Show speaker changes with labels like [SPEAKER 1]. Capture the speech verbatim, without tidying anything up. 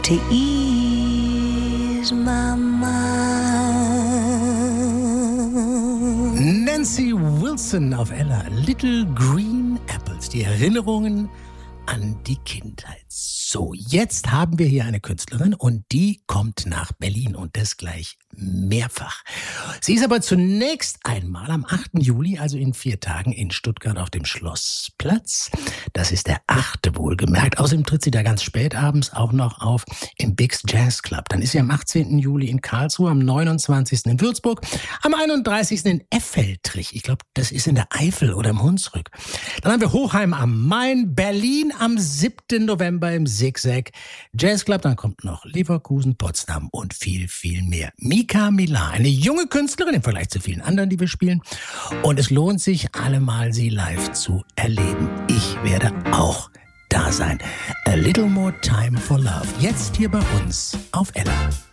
[SPEAKER 1] to ease my mind.
[SPEAKER 2] Nancy Wilson auf Ella, Little Green Apples, die Erinnerungen an die Kindheit. So, jetzt haben wir hier eine Künstlerin und die kommt nach Berlin und das gleich mehrfach. Sie ist aber zunächst einmal am achten Juli, also in vier Tagen, in Stuttgart auf dem Schlossplatz. Das ist der achte wohlgemerkt. Außerdem tritt sie da ganz spät abends auch noch auf im Bix Jazz Club. Dann ist sie am achtzehnten Juli in Karlsruhe, am neunundzwanzigsten in Würzburg, am einunddreißigsten in Effeltrich. Ich glaube, das ist in der Eifel oder im Hunsrück. Dann haben wir Hochheim am Main, Berlin am siebten November im Zigzag Jazz Club. Dann kommt noch Leverkusen, Potsdam und viel, viel mehr. Mika Milan, eine junge Künstlerin im Vergleich zu vielen anderen, die wir spielen. Und es lohnt sich allemal, sie live zu erleben. Ich werde auch da sein. A Little More Time for Love. Jetzt hier bei uns auf Ella.